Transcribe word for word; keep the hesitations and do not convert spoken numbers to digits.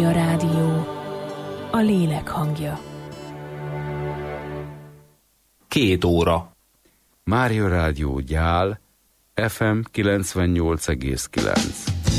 Mária Rádió, a lélek hangja. Két óra. Mária Rádió Gyál, ef em kilencvennyolc egész kilenc.